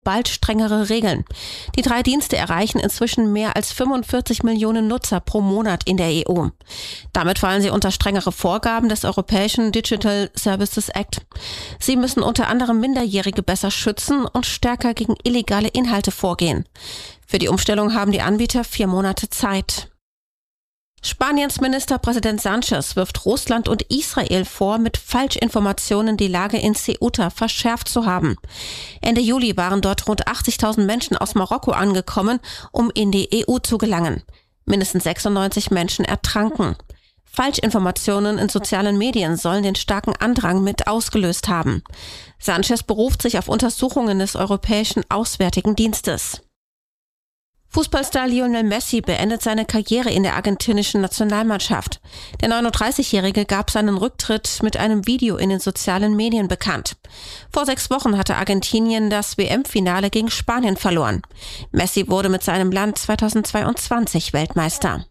bald strengere Regeln. Die 3 Dienste erreichen inzwischen mehr als 45 Millionen Nutzer pro Monat in der EU. Damit fallen sie unter strengere Vorgaben des Europäischen Digital Services Act. Sie müssen unter anderem Minderjährige besser schützen und stärker gegen illegale Inhalte vorgehen. Für die Umstellung haben die Anbieter 4 Monate Zeit. Spaniens Ministerpräsident Sánchez wirft Russland und Israel vor, mit Falschinformationen die Lage in Ceuta verschärft zu haben. Ende Juli waren dort rund 80.000 Menschen aus Marokko angekommen, um in die EU zu gelangen. Mindestens 96 Menschen ertranken. Falschinformationen in sozialen Medien sollen den starken Andrang mit ausgelöst haben. Sánchez beruft sich auf Untersuchungen des Europäischen Auswärtigen Dienstes. Fußballstar Lionel Messi beendet seine Karriere in der argentinischen Nationalmannschaft. Der 39-Jährige gab seinen Rücktritt mit einem Video in den sozialen Medien bekannt. Vor 6 Wochen hatte Argentinien das WM-Finale gegen Spanien verloren. Messi wurde mit seinem Land 2022 Weltmeister.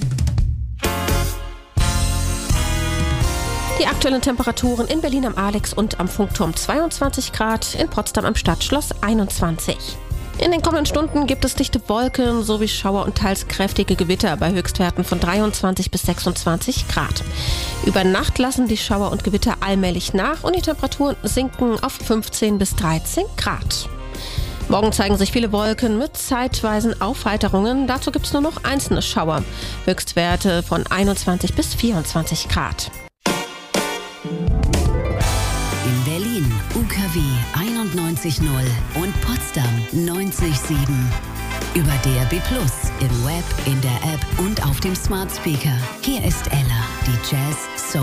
Die aktuellen Temperaturen in Berlin am Alex und am Funkturm 22 Grad, in Potsdam am Stadtschloss 21. In den kommenden Stunden gibt es dichte Wolken sowie Schauer und teils kräftige Gewitter bei Höchstwerten von 23 bis 26 Grad. Über Nacht lassen die Schauer und Gewitter allmählich nach und die Temperaturen sinken auf 15 bis 13 Grad. Morgen zeigen sich viele Wolken mit zeitweisen Aufheiterungen. Dazu gibt es nur noch einzelne Schauer. Höchstwerte von 21 bis 24 Grad. In Berlin UKW 91.0 und Potsdam 90.7. Über DAB+, im Web, in der App und auf dem Smart Speaker. Hier ist Ella, die Jazz